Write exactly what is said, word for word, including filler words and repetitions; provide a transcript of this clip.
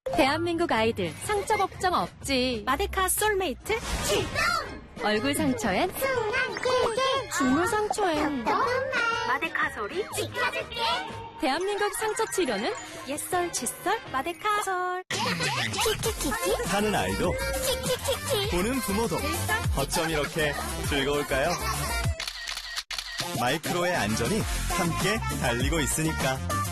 대한민국 아이들 상처 걱정 없지. 마데카 솔메이트 출동! 얼굴 상처엔 순한 꿀게 중물 상처엔 마데카 소리 지켜줄게. 대한민국 상처 치료는 옛설 칫솔 마데카솔. 키키키키 하는 아이도 키키키키 보는 부모도 어쩜 이렇게 즐거울까요? 마이크로의 안전이 함께 달리고 있으니까.